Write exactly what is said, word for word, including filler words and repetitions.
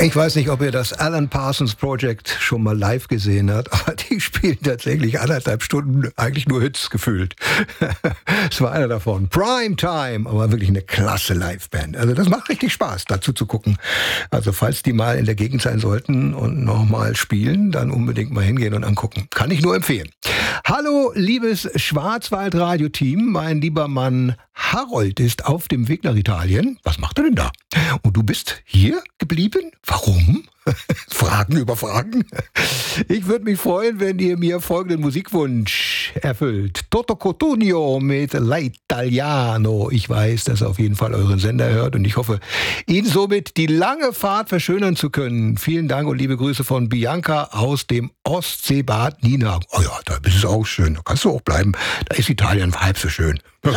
Ich weiß nicht, ob ihr das Alan Parsons Project schon mal live gesehen habt, aber die spielen tatsächlich anderthalb Stunden eigentlich nur Hits gefühlt. Es war einer davon. Prime Time, aber wirklich eine klasse Liveband. Also das macht richtig Spaß, dazu zu gucken. Also falls die mal in der Gegend sein sollten und nochmal spielen, dann unbedingt mal hingehen und angucken. Kann ich nur empfehlen. Hallo, liebes Schwarzwaldradio-Team. Mein lieber Mann Harold ist auf dem Weg nach Italien. Was macht er denn da? Und du bist hier geblieben? Warum? Fragen über Fragen. Ich würde mich freuen, wenn ihr mir folgenden Musikwunsch erfüllt. Toto Cotugno mit L'Italiano. Ich weiß, dass er auf jeden Fall euren Sender hört und ich hoffe, ihn somit die lange Fahrt verschönern zu können. Vielen Dank und liebe Grüße von Bianca aus dem Ostseebad Nina. Oh ja, da ist es auch schön. Da kannst du auch bleiben. Da ist Italien halb so schön.